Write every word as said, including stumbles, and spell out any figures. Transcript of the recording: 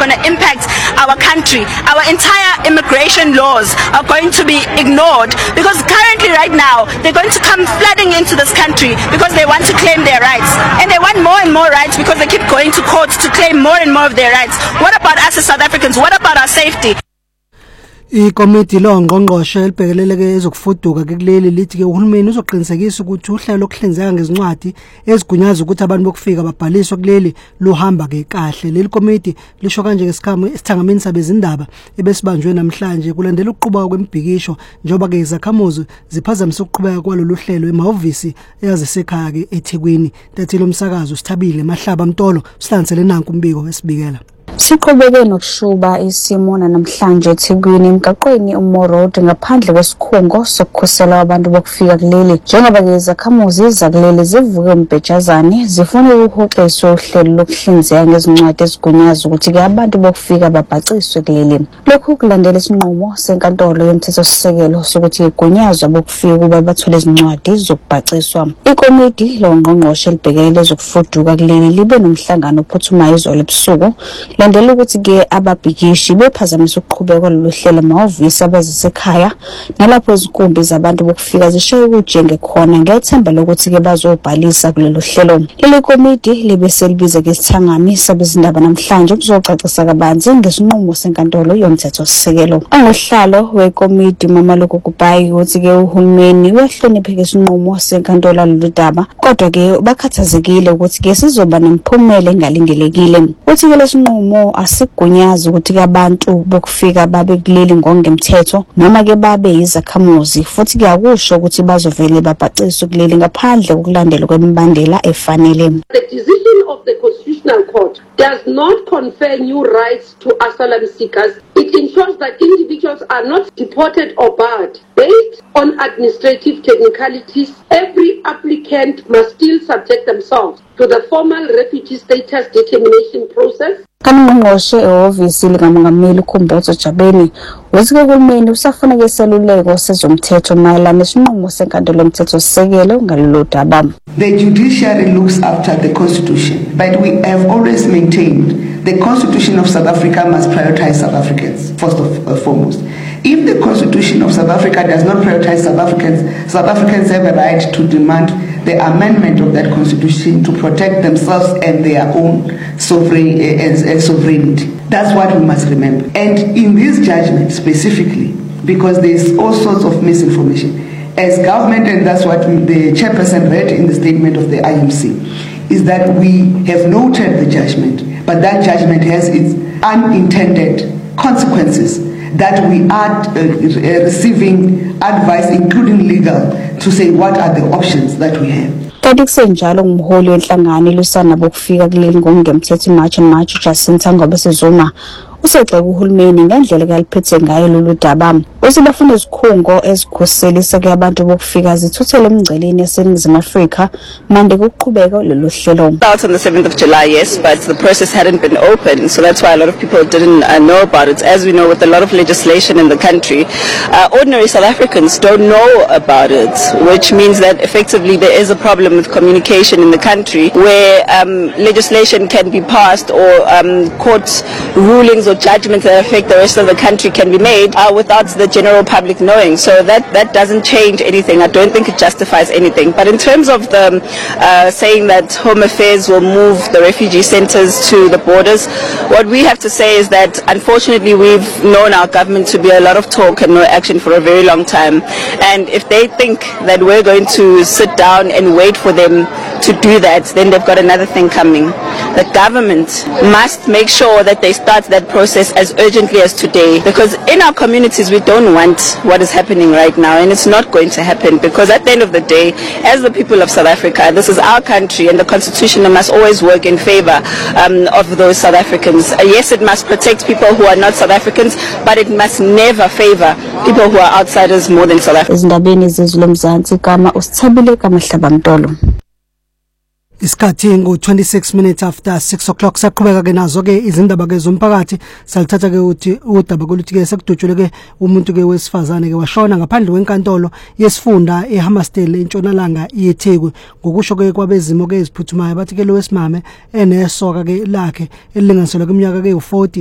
going to impact our country. Our entire immigration laws are going to be ignored because currently right now they're going to come flooding into this country because they want to claim their rights, and they want more and more rights because they keep going to court to claim more and more of their rights. What about us as South Africans? What about our safety? Ikomiti longqongqoshe elibhekeleleke ezokufuduka ke kuleli lithi ke uhulumeni uzoqinisekisa ukuthi uhlelo lokuhlinzeka ngezincwadi ezigunyaza ukuthi abantu bokufika babhaliswe kuleli luhamba ke kahle. Leli komiti lisho kanje ngesikhamu esithangameni sabezindaba ebesibanjwe namhlanje kulandela ukuqhubeka kwembhikisho njengoba ke izakhamuzi ziphazamisa ukuqhubeka kwalolu hlelo emahhovisi eyazisekhaya ke eThekwini. Tathile umsakazo Sithabile Mahlaba Mtolo sihlansele nanku umbiko esibikela. Siqhubeke nokushuba isimo namhlanje eThekwini emgaqweni uMorodo ngaphandle kwesikhungo sokukhusela abantu bokufika kuleli njengoba ke izakhamuzi zakuleli zivuke umbhejazane zifuna ukuhoxiswa uhlelo lokuhlinzeka ngezincwadi ezigunyaza ukuthi ke abantu bokufika babhaciswe kuleli. Lokhu kulandela isinqumo senkantolo yomthethosisekelo sokuthi igunyazwa bokufika kuba bathole izincwadi zokubhaciswa. Ikomiti longqongqoshe elibhekelele ezokufuduka kuleli libe nomhlangano ophuthumayo izolo ebusuku landela ukuthi ke ababhikishi bephazamisa ukuqhubeka kwalolu hlelo amahhovisi abazisekhaya nalapho izikumbi zabantu bokufika zishoye ukujenge khona ngethemba lokuthi ke bazobhalisa kulelo hlelo. Leli komiti libe selibize ke isithangami sabezindaba namhlanje ukuzocacisa kabanzi ngesinqumo senkantolo yomthethosisekelo. Angohlalo wekomiti Mama Lokukubayi uthi ke uhulumeni wehloniphe ke isinqumo senkantolo lolu daba kodwa ke bakhathazekile ukuthi ke sizoba nemphumela engalindelekile. Uthi ke lesinqumo asigunyaza ukuthi abantu bokufika babe kuleli ngongemthetho noma ke babe izakhamuzi futhi kuyakusho ukuthi bazovele babhaciswe kuleli ngaphandle kokulandela kwemibandela efanele. The decision of the Constitutional Court does not confer new rights to asylum seekers. It ensures that individuals are not deported or barred. Based on administrative technicalities, every applicant must still subject themselves to the formal refugee status determination process. Kanongqongqoshe ehhovisi likamongameli uKhumbotso Jabeni uthi uhulumeni usafuna ke seluleko sezomthetho mayelana nesinqumo senkantolo yomthethosisekelo ngalolu daba. The judiciary looks after the constitution, but we have always maintained the Constitution of South Africa must prioritize South Africans first of uh, foremost. If the Constitution of South Africa does not prioritize South Africans, South Africans have a right to demand the amendment of that Constitution to protect themselves and their own sovereign, uh, uh, sovereignty. That's what we must remember. And in this judgment specifically, because there's all sorts of misinformation, as government, and that's what the chairperson read in the statement of the I M C, is that we have noted the judgment, but that judgment has its unintended consequences that we are uh, receiving advice, including legal, to say what are the options that we have. Kanti kusenjalo ngumholi wenhlangano ilusana bokufika kuleli ngongemthetho March and March Jacinta Ngobe Sizuma usexeka uhulumeni ngendlela kaliphethe ngayo lolu daba. Usibafuna izikhungo ezikhuselisa ke abantu bokufika zithuthele emngceleni yaseNingizimu Afrika manje kuqhubeka lolu hlelo. Out on the seventh of July, yes, but the process hadn't been open, so that's why a lot of people didn't uh, know about it. As we know, with a lot of legislation in the country, uh, ordinary South Africans don't know about it, which means that effectively there is a problem with communication in the country where um, legislation can be passed or um, court rulings or judgments that affect the rest of the country can be made uh, without the general public knowing. So that, that doesn't change anything. I don't think it justifies anything. But in terms of the uh, saying that Home Affairs will move the refugee centers to the borders, what we have to say is that unfortunately we've known our government to be a lot of talk and no action for a very long time. And if they think that we're going to sit down and wait for them to do that, then they've got another thing coming. The government must make sure that they start that process as urgently as today, because in our communities we don't want what is happening right now, and it's not going to happen, because at the end of the day, as the people of South Africa, this is our country and the Constitution must always work in favor um, of those South Africans. Uh, yes, it must protect people who are not South Africans, but it must never favor people who are outsiders more than South Africans. Isikhathi ngo twenty-six minutes after six o'clock saqhubeka ke nazo ke izindaba ke zomphakathi salithatha ke uthi udaba koluthi ke sekudutshule ke umuntu ke wesifazane ke washona ngaphandle kwenkantolo yesifunda eHammersdale entshonalanga yeTheku ngokusho ke kwabezimo ke eziphuthumayo bathi ke lo wesimame enesoka ke lakhe elinganiselwa kweminyaka ke u forty